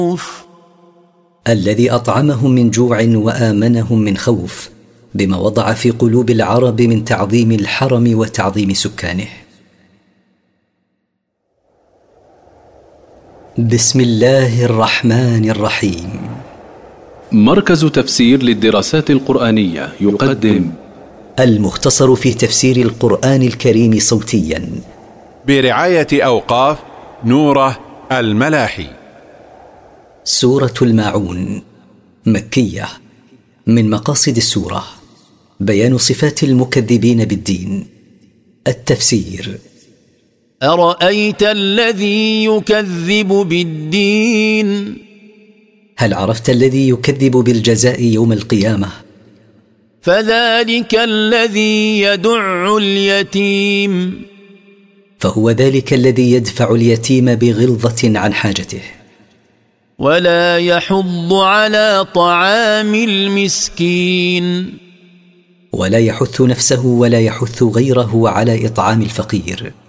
الذي أطعمهم من جوع وآمنهم من خوف بما وضع في قلوب العرب من تعظيم الحرم وتعظيم سكانه. بسم الله الرحمن الرحيم. مركز تفسير للدراسات القرآنية يقدم المختصر في تفسير القرآن الكريم صوتيا برعاية أوقاف نوره الملاحي. سورة الماعون مكية. من مقاصد السورة بيان صفات المكذبين بالدين. التفسير: أرأيت الذي يكذب بالدين؟ هل عرفت الذي يكذب بالجزاء يوم القيامة؟ فذلك الذي يدع اليتيم، فهو ذلك الذي يدفع اليتيم بغلظة عن حاجته. ولا يحض على طعام المسكين، ولا يحث نفسه ولا يحث غيره على إطعام الفقير.